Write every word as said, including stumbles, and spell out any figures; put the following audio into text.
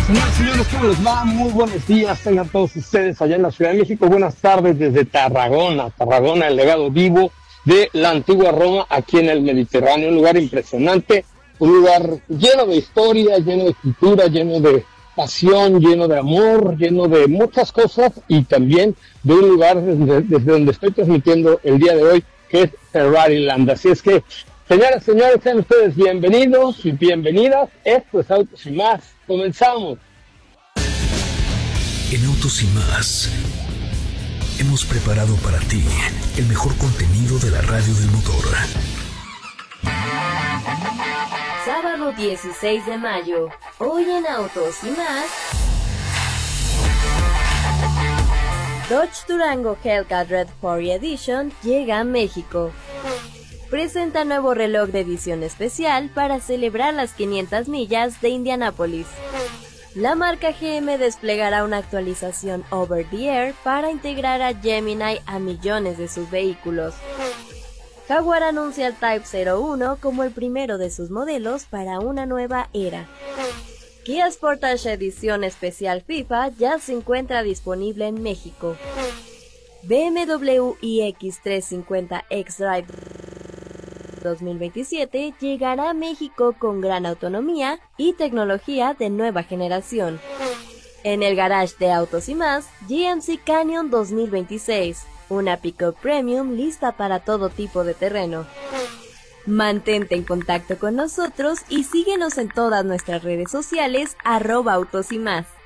Señoras y señores, ¿cómo les va? Muy buenos días, tengan todos ustedes allá en la Ciudad de México. Buenas tardes desde Tarragona, Tarragona, el legado vivo de la antigua Roma, aquí en el Mediterráneo, un lugar impresionante, un lugar lleno de historia, lleno de cultura, lleno de pasión, lleno de amor, lleno de muchas cosas, y también de un lugar desde, desde donde estoy transmitiendo el día de hoy, que es Ferrariland. Así es que, señoras y señores, sean ustedes bienvenidos y bienvenidas. Esto es Autos y Más. Comenzamos. En Autos y Más hemos preparado para ti el mejor contenido de la radio del motor. Sábado dieciséis de mayo, hoy en Autos y Más, Dodge Durango Hellcat Red cuatro Edition llega a México. Presenta nuevo reloj de edición especial para celebrar las quinientas millas de Indianápolis. La marca G M desplegará una actualización over the air para integrar a Gemini a millones de sus vehículos. Jaguar anuncia el Type cero uno como el primero de sus modelos para una nueva era. Kia Sportage edición especial FIFA ya se encuentra disponible en México. B M W iX trescientos cincuenta xDrive dos mil veintisiete llegará a México con gran autonomía y tecnología de nueva generación. En el garage de Autos y Más, G M C Canyon dos mil veintiséis, una pickup premium lista para todo tipo de terreno. Mantente en contacto con nosotros y síguenos en todas nuestras redes sociales, arroba Autos y Más.